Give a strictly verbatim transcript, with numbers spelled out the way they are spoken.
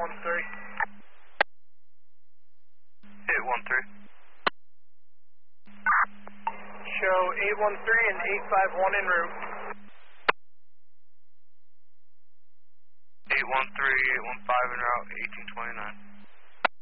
one three. eight one three. Show eight one three and eight five one en route. eight one three, eight one five en route, eighteen twenty-nine.